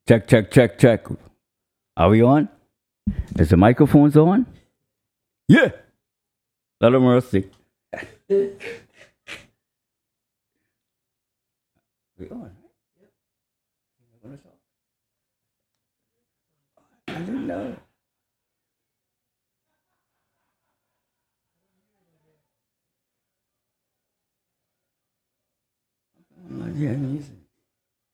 Check, check, check, check. Are we on? Is the microphones on? Yeah. Let them mercy. We on, right? I didn't know. I'm not hearing music.